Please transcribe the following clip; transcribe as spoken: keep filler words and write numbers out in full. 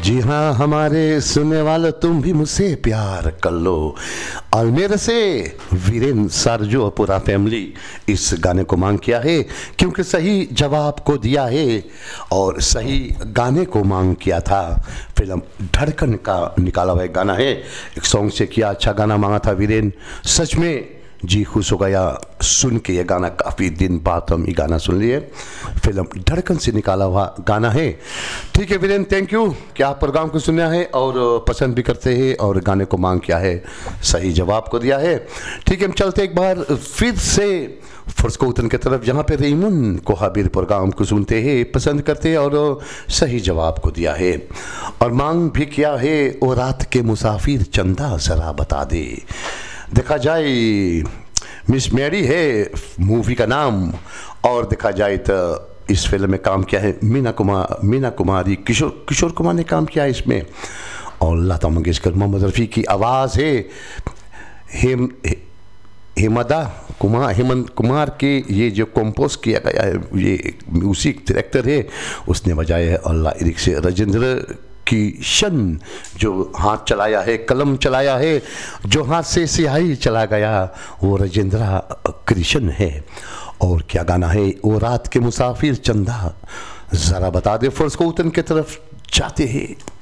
जी हाँ, हमारे सुनने वाले तुम भी मुझसे प्यार कर लो। और मेरे से वीरेन सारजो और पूरा फैमिली इस गाने को मांग किया है क्योंकि सही जवाब को दिया है और सही गाने को मांग किया था। फिल्म धड़कन का निकाला हुआ एक गाना है। एक सॉन्ग से किया अच्छा गाना मांगा था वीरेन, सच में जी खुश हो गया सुन के। ये गाना काफ़ी दिन बाद हम ये गाना सुन लिए। फिल्म धड़कन से निकाला हुआ गाना है। ठीक है वीरेन, थैंक यू कि आप प्रोग्राम को सुना है और पसंद भी करते हैं और गाने को मांग किया है, सही जवाब को दिया है। ठीक है, हम चलते एक बार फिर से फुर्सकोतन की तरफ, जहाँ पे रेमन कोहाबिर प्रोग्राम को सुनते हैं, पसंद करते हैं और सही जवाब को दिया है और मांग भी किया है। ओ रात के मुसाफिर चंदा जरा बता दे। देखा जाए मिस मैरी है मूवी का नाम और देखा जाए तो इस फिल्म में काम किया है मीना कुमार मीना कुमारी किशोर किशोर कुमार ने काम किया है इसमें और लता मंगेशकर, मोहम्मद रफ़ी की आवाज़ है। हेम हे, हेमदा कुमार हेमंत कुमार के ये जो कंपोज किया गया है, ये म्यूजिक डायरेक्टर है, उसने बजाया है और लिरिक से राजेंद्र किशन जो हाथ चलाया है, कलम चलाया है, जो हाथ से स्याही चला गया वो राजेंद्र कृष्ण है। और क्या गाना है, वो रात के मुसाफिर चंदा जरा बता दे। फर्स्ट को उतन की तरफ जाते हैं।